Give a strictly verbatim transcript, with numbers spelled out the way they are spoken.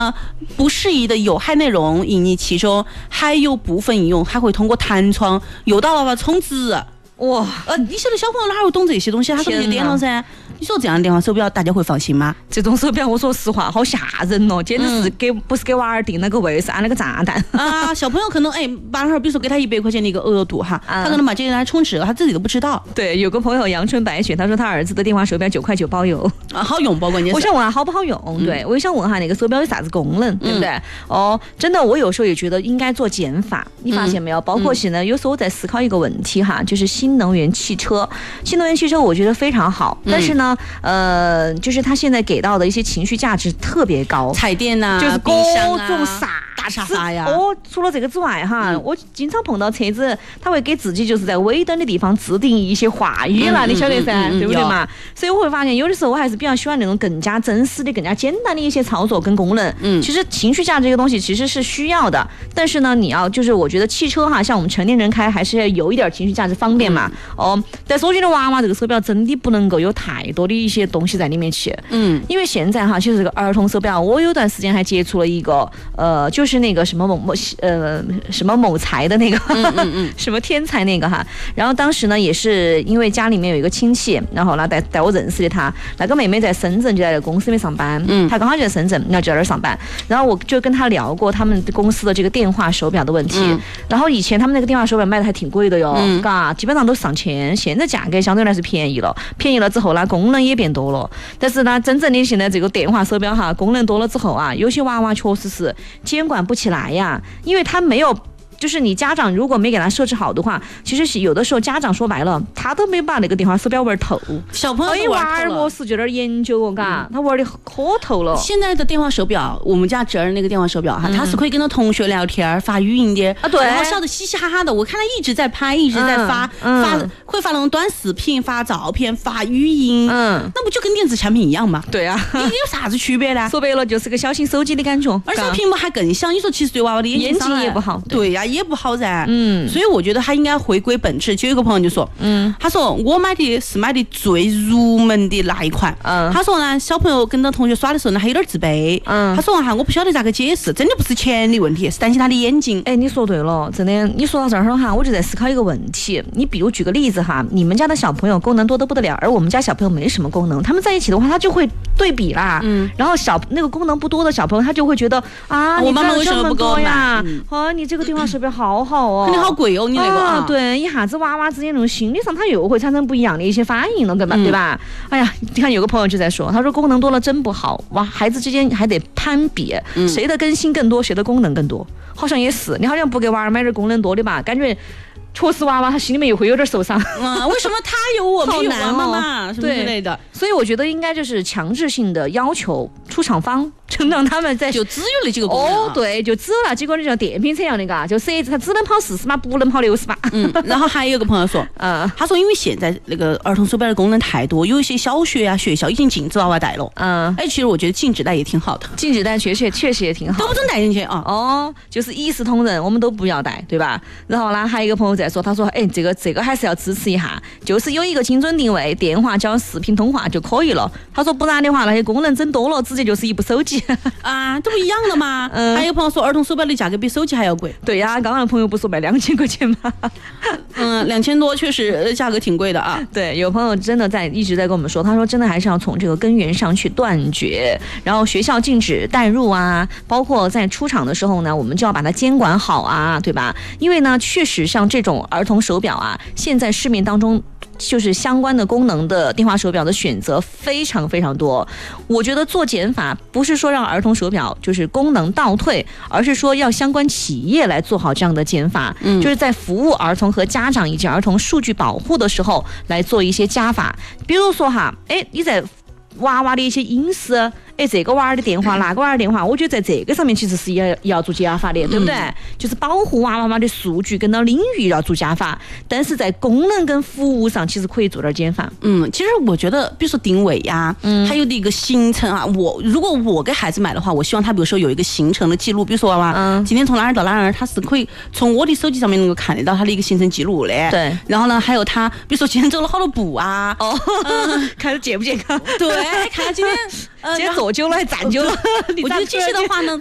呃，不适宜的有害内容隐匿其中，还有部分应用还会通过弹窗诱导娃娃充值。 哇， 呃，你晓得小朋友哪会懂这些东西？他可能就点了噻。你说这样的电话手表大家会放心吗？ 这种手表我说实话好吓人哦，简直是给、嗯、不是给娃儿定那个位，是安那个炸弹啊！小朋友可能哎，把那比如说给他一百块钱的一个额度哈，啊、他可能把这个拿来充值了，他自己都不知道。 对，有个朋友阳春白雪，他说他儿子的电话手表九块九包邮啊，好用不？关键是我想问下好不好用？嗯、对，我也想问下那个手表有啥子功能，对不对？嗯、哦，真的，我有时候也觉得应该做减法，你发现没有？嗯、包括现在有时候我在思考一个问题哈，就是新能源汽车，新能源汽车我觉得非常好，嗯、但是呢，呃。呃，就是他现在给到的一些情绪价值特别高， 彩电呐、啊， 就是各种啥大沙发呀。 哦，除了这个之外哈，嗯、我经常碰到车子，他会给自己就是在尾灯的地方制定一些话语啦，嗯、你晓得噻，嗯嗯、对不对嘛？所以我会发现，有的时候我还是比较喜欢那种更加真实的、更加简单的一些操作跟功能。嗯，其实情绪价值这个东西其实是需要的，但是呢，你要就是我觉得汽车哈，像我们成年人开还是要有一点情绪价值方便嘛。嗯、哦，但是我觉得娃娃这个手表真的不能够有太多的一些东西在里面去，嗯，因为现在哈，其实这个儿童手表，我有段时间还接触了一个，呃，就是那个什么某某呃什么某才的那个，嗯嗯嗯，什么天才那个哈，然后当时呢也是因为家里面有一个亲戚，然后呢带带我认识的他，那个妹妹在深圳就在公司里面上班，嗯，她刚好就在深圳，那就在那儿上班，然后我就跟她聊过他们公司的这个电话手表的问题，嗯、然后以前他们那个电话手表卖的还挺贵的哟，嗯，嘎，基本上都上千，现在价格相对来说便宜了，便宜了之后呢，功能也变多了。但是呢，真正的现在这个电话手表哈，功能多了之后啊，有些娃娃确实是监管不起来呀，因为他没有。就是你家长如果没给他设置好的话，其实是有的时候家长说白了，他都没把那个电话手表玩透。 小朋友玩透了，娃儿是就在那研究哦，嘎、嗯，他玩的可透了。 现在的电话手表，我们家侄儿那个电话手表哈，嗯、他是可以跟他同学聊天发语音的啊，对，然后笑得嘻嘻哈哈的。我看他一直在拍，一直在发，嗯、发会发那种短视频、发照片、发语音，嗯，那不就跟电子产品一样吗？ 对啊， 你有啥子区别呢？ 说白了就是个小型手机的感觉， 而且屏幕还更小。你说其实对娃娃的眼睛也不好， 对呀、啊，也不好噻。嗯，所以我觉得他应该回归本质。就有一个朋友就说，嗯，他说我买的是买的最入门的那一款，嗯，他说呢，小朋友跟着同学耍的时候呢，还有点自卑，嗯，他说哈，我不晓得咋个解释，真的不是钱的问题，是担心他的眼睛。 哎，你说对了，真的，你说到这儿哈，我就在思考一个问题。你比如举个例子哈，你们家的小朋友功能多得不得了，而我们家小朋友没什么功能，他们在一起的话，他就会对比啦，嗯，然后小那个功能不多的小朋友，他就会觉得啊， 我妈妈为什么不给我买呀？啊，你这个电话手表好好哦。 肯定好贵哦，你那个啊，对，一下子娃娃之间那种心理上，他又会产生不一样的一些反应了，对吧？嗯、对吧？哎呀，你看有个朋友就在说，他说功能多了真不好，哇，孩子之间还得攀比，嗯、谁的更新更多，谁的功能更多，好像也是，你好像不给娃儿买点功能多的吧，感觉。确实娃娃他心里面也会有点受伤， 嗯，为什么他有我没有啊？妈妈什么之类的， 所以我觉得应该就是强制性的要求出厂方，就让他们在就只有了这个功能、啊、 哦，对，就只有了，结果就像电瓶车一样的嘎，就设置它只能跑四十码，不能跑六十码。 嗯，然后还有一个朋友说，嗯，他说因为现在那个儿童手表的功能太多，有一些小学啊学校已经禁止娃娃戴了。嗯，哎，其实我觉得禁止戴也挺好的， 禁止戴确实确实也挺好， 都不准戴进去啊。 哦，就是一视同仁，我们都不要戴，对吧？然后呢，还有一个朋友在说，他说，哎，这个这个还是要支持一下，就是有一个精准定位，电话加视频通话就可以了。他说不然的话，那些功能整多了，直接就是一部手机啊，这不一样的吗？嗯，还有朋友说儿童手表的价格比手机还要贵。 对呀、啊，刚刚朋友不是说卖两千块钱吗？ 嗯，两千多确实价格挺贵的啊。 对，有朋友真的在一直在跟我们说，他说真的还是要从这个根源上去断绝，然后学校禁止带入啊，包括在出厂的时候呢，我们就要把它监管好啊，对吧？因为呢，确实像这种儿童手表啊，现在市面当中就是相关的功能的电话手表的选择非常非常多。我觉得做减法不是说让儿童手表就是功能倒退，而是说要相关企业来做好这样的减法，嗯，就是在服务儿童和家长以及儿童数据保护的时候来做一些加法。比如说哈，哎，你在娃娃的一些隐私，哎，这个娃儿的电话，那个娃儿的电话，我觉得在这个上面其实是要要做加法的，对不对？嗯、就是保护娃娃妈的数据跟到领域要做加法，但是在功能跟服务上其实可以做点减法。 嗯，其实我觉得，比如说定位呀、啊，嗯，还有的一个行程啊，我如果我给孩子买的话，我希望他比如说有一个行程的记录，比如说娃娃，嗯，今天从哪儿到哪儿，他是可以从我的手机上面能够看得到他的一个行程记录的。 对。 然后呢，还有他，比如说今天走了好多步啊， 哦，嗯、看他健不健康。 对，看他今天今天坐久了还站久了。 我觉得这些的话呢，